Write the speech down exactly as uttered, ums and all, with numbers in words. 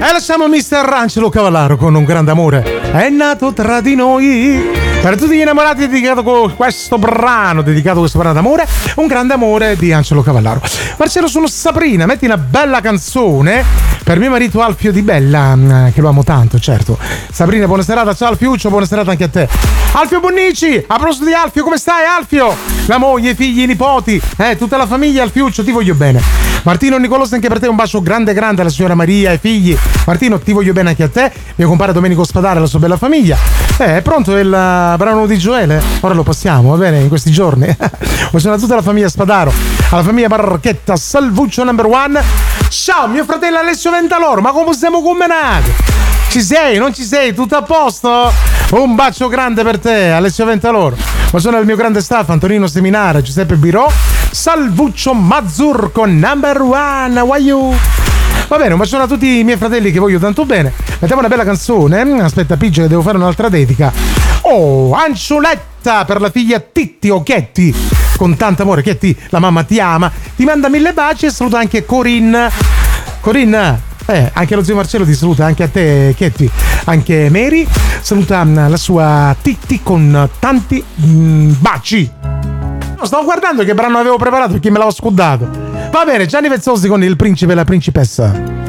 E lasciamo mister Angelo Cavallaro con Un grande amore è nato tra di noi. Per tutti gli innamorati dedicato con questo brano, dedicato a questo brano d'amore, Un grande amore di Angelo Cavallaro. Marcello, sono Sabrina, metti una bella canzone per mio marito Alfio Di Bella, che lo amo tanto, certo. Sabrina, buona serata, ciao Alfiuccio, buona serata anche a te. Alfio Bonnici, a proposito di Alfio, come stai Alfio? La moglie, i figli, i nipoti, eh, tutta la famiglia, Alfiuccio, ti voglio bene. Martino Nicolosi, anche per te un bacio grande grande alla signora Maria, ai figli. Martino, ti voglio bene anche a te. Mio compare Domenico Spadare, la sua bella famiglia. Eh, è pronto il brano di Gioele? Ora lo passiamo, va bene, in questi giorni. Buonasera a tutta la famiglia Spadaro, alla famiglia Barchetta, Salvuccio number one. Ciao, mio fratello Alessio Ventaloro, ma come siamo combinati? Ci sei, non ci sei? Tutto a posto? Un bacio grande per te, Alessio Ventaloro. Buonasera al mio grande staff, Antonino Seminara, Giuseppe Birò, Salvuccio Mazzurco, number one, why you? Va bene, un bacione a tutti i miei fratelli che voglio tanto bene. Mettiamo una bella canzone. Aspetta, Piggia, che devo fare un'altra dedica. Oh, Ancioletta per la figlia Titti o Chetti. Con tanto amore, Chetti, la mamma ti ama. Ti manda mille baci e saluta anche Corinne. Corinne, eh, anche lo zio Marcello ti saluta, anche a te, Chetti. Anche Mary saluta la sua Titti con tanti mm, baci. No, stavo guardando che brano avevo preparato perché me l'avevo scudato. Va bene, Gianni Vezzosi con Il principe e la principessa.